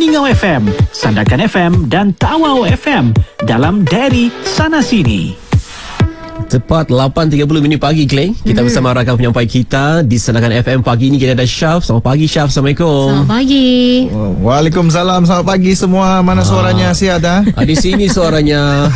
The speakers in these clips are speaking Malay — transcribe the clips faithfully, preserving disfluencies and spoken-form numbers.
Keningau F M, Sandakan F M dan Tawau F M dalam Dari Sana Sini. Tepat lapan tiga puluh minit pagi, Clay. Kita hmm. bersama rakan penyampai kita di Sandakan F M pagi ini. Kita ada Syaf. Selamat pagi, Syaf. Assalamualaikum. Selamat pagi. Waalaikumsalam. Selamat pagi semua. Mana ah. suaranya sihat ah? ah? Di sini suaranya.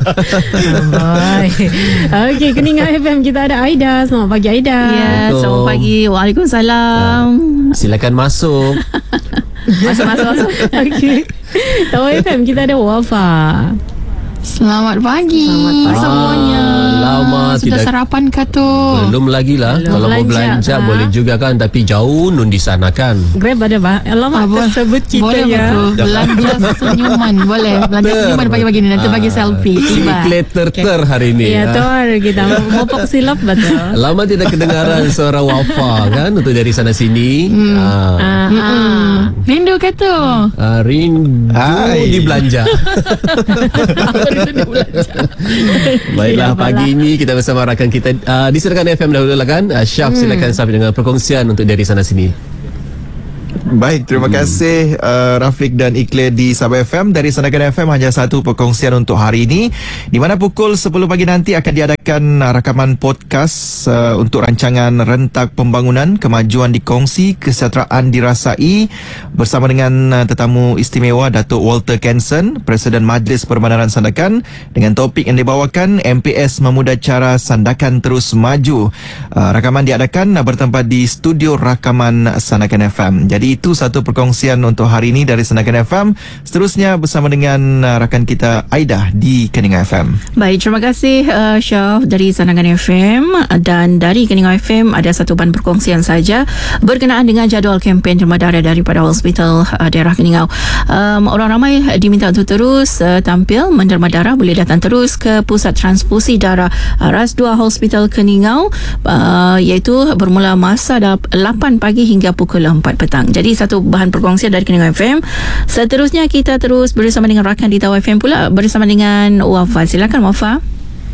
Okey, Keningau F M kita ada Aida. Selamat pagi, Aida. Ya, selamat pagi. Waalaikumsalam. Ah. Silakan masuk. Masuk, masuk, masuk. Okey. Tawau F M kita ada Wafa. Selamat pagi, Selamat pagi semuanya. Lama Sudah tidak sarapan ke tu? Belum lagi lah. Belum Kalau mau belanja ha? boleh juga kan, tapi jauh nun di sana kan. Grab ada bah. Alamak, Ah, tersebut kita boleh ya. betul. Belanja senyuman. Boleh. Belanja senyuman pagi-pagi ni. Nanti bagi selfie. Tiba. Iklan ter-ter hari ini. Ya, Tor. Kita mopok silap betul. Lama tidak kedengaran suara Wafa kan untuk dari sana sini. Hmm. Ah. Ah, ah. Rindu ke tu? Ah, rindu Hai. di belanja. Rindu di belanja. Baiklah, pagi ini kita bersama rakan kita uh, di Sandakan F M dahulu lah kan. uh, Syaf, hmm. silakan sampai dengan perkongsian untuk dari sana sini. Baik, terima hmm. kasih uh, Rafiq dan Iqlil di Sabah F M. Dari Sandakan F M hanya satu perkongsian untuk hari ini, di mana pukul sepuluh pagi nanti akan diadakan uh, rakaman podcast uh, untuk rancangan Rentak Pembangunan Kemajuan Dikongsi Kesejahteraan Dirasai bersama dengan uh, tetamu istimewa Datuk Walter Kenson, Presiden Majlis Permandaran Sandakan, dengan topik yang dibawakan M P S Memudah Cara Sandakan Terus Maju. Uh, rakaman diadakan uh, bertempat di studio rakaman Sandakan F M. Jadi itu satu perkongsian untuk hari ini dari Sandakan F M. Seterusnya bersama dengan uh, rakan kita Aida di Keningau F M. Baik, terima kasih uh, Syaf dari Sandakan F M. Dan dari Keningau F M ada satu bahan perkongsian saja berkenaan dengan jadual kempen derma darah daripada Hospital uh, Daerah Keningau. Um, orang ramai diminta untuk terus uh, tampil menderma darah. Boleh datang terus ke Pusat Transfusi Darah uh, Ras dua Hospital Keningau, uh, iaitu bermula masa lapan pagi hingga pukul empat petang. Jadi satu bahan perkongsian dari Keningau F M. Seterusnya kita terus bersama dengan rakan di Tawau F M pula bersama dengan Wafa. Silakan Wafa.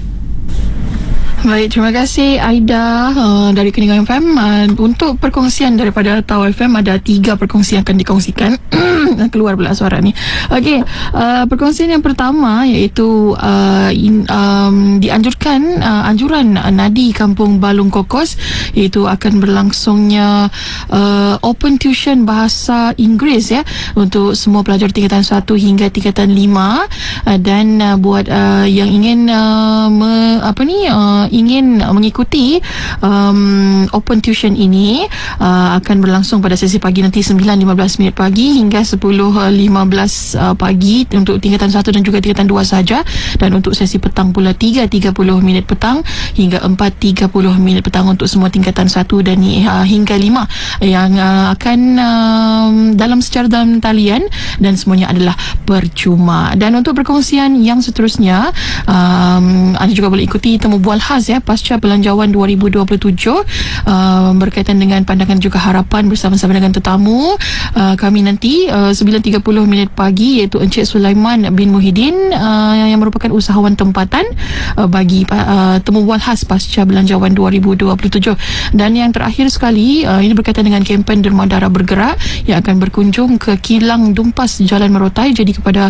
Baik, terima kasih Aida uh, dari Keningau F M. Uh, untuk perkongsian daripada Tawau F M ada tiga perkongsian akan dikongsikan. Keluar pula suara ni. Okey, uh, perkongsian yang pertama iaitu uh, in, um, dianjurkan uh, anjuran uh, Nadi Kampung Balung Kokos, iaitu akan berlangsungnya uh, open tuition bahasa Inggeris ya untuk semua pelajar tingkatan satu hingga tingkatan lima, uh, dan uh, buat uh, yang ingin uh, me, apa ni uh, ingin mengikuti um, open tuition ini uh, akan berlangsung pada sesi pagi nanti sembilan lima belas minit pagi hingga sepuluh lima belas uh, pagi untuk tingkatan satu dan juga tingkatan dua saja, dan untuk sesi petang pula tiga tiga puluh minit petang hingga empat tiga puluh minit petang untuk semua tingkatan satu dan uh, hingga lima yang uh, akan uh, dalam secara dalam talian, dan semuanya adalah percuma. Dan untuk perkongsian yang seterusnya, um, anda juga boleh ikuti temu bual khas ya pasca Belanjawan dua ribu dua puluh tujuh uh, berkaitan dengan pandangan juga harapan bersama-sama dengan tetamu uh, kami nanti uh, sembilan tiga puluh minit pagi, iaitu Encik Sulaiman bin Muhyiddin uh, yang merupakan usahawan tempatan uh, bagi uh, temu bual khas pasca Belanjawan dua ribu dua puluh tujuh. Dan yang terakhir sekali, uh, ini berkaitan dengan kempen Derma Darah Bergerak yang akan berkunjung ke Kilang Dumpas Jalan Merotai. Jadi kepada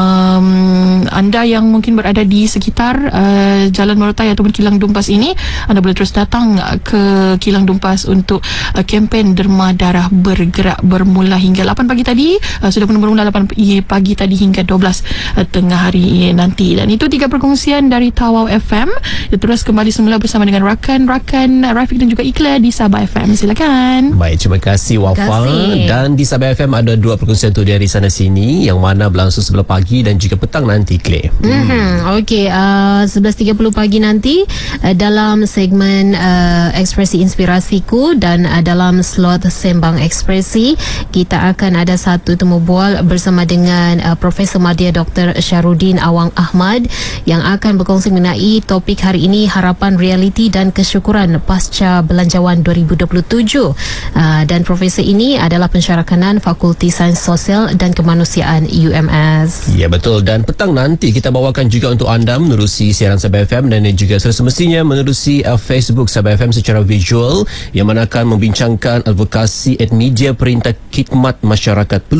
um, anda yang mungkin berada di sekitar uh, Jalan Merotai ataupun Kilang Dumpas ini, anda boleh terus datang ke Kilang Dumpas untuk uh, kempen Derma Darah Bergerak bermula hingga lapan pagi tadi, uh, sudah pun bermula lapan pagi tadi hingga dua belas uh, tengah hari nanti. Dan itu tiga perkongsian dari Tawau F M. Kita terus kembali semula bersama dengan rakan-rakan Rafiq dan juga Iqlil di Sabah F M. Silakan. Baik, terima kasih Wafa. Dan di Sabah F M ada dua perkongsian tu dari sana sini yang mana berlangsung sebelah pagi dan juga petang nanti, Iqlil. Hmm. Mm-hmm. Okey, uh, sebelas tiga puluh pagi nanti uh, dalam segmen uh, Ekspresi Inspirasiku dan uh, dalam slot Sembang Ekspresi kita akan ada satu temu bual bersama dengan uh, Profesor Madya Doktor Syarudin Awang Ahmad yang akan berkongsi mengenai topik hari ini, harapan, realiti dan kesyukuran pasca Belanjawan dua ribu dua puluh tujuh. Uh, dan Profesor ini adalah pensyarah kanan Fakulti Sains Sosial dan Kemanusiaan U M S. Ya, betul. Dan petang nanti kita bawakan juga untuk anda menerusi siaran Sabah F M dan juga semestinya menerusi uh, Facebook Sabah F M secara visual, yang mana akan membincangkan advokasi et media Perintah Khidmat Masyarakat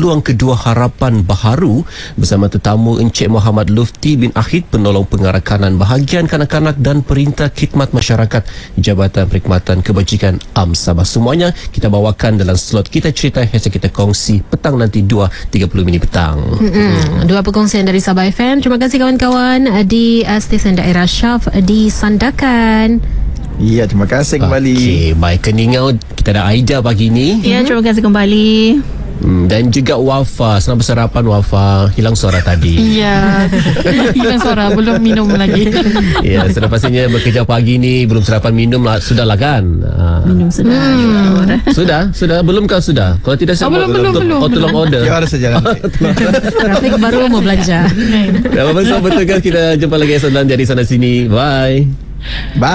peluang kedua harapan baharu bersama tetamu Encik Muhammad Lufti bin Ahid, penolong pengarah kanan bahagian kanak-kanak dan Perintah Khidmat Masyarakat Jabatan Perkhidmatan Kebajikan A M Sabah. Semuanya kita bawakan dalam slot Kita Cerita Hashtag Kita Kongsi petang nanti dua tiga puluh minit petang. Mm-mm. Dua perkongsian dari Sabah F M. Terima kasih kawan-kawan di uh, stesen daerah Syaf di Sandakan. Ya, terima kasih kembali. Okey, baik Keningau, kita ada Aida pagi ni. Ya, terima kasih kembali. Hmm, dan juga Wafa. Selamat bersarapan Wafa. Hilang suara tadi. Ya, hilang suara, belum minum lagi. Ya, sudah pastinya bekerja pagi ni belum sarapan minum lah, sudah lah kan? Ha. Minum sudah. Hmm. Sudah? Sudah? Belum kau sudah? Kalau tidak saya Oh, belum, mau- belum, to- belum, oh, tolong order. Ya, ada saja nanti. Rafiq baru mau belanja. Ya, betul betul kan kita jumpa lagi esok dalam Jadi Sana Sini. Bye. Bye.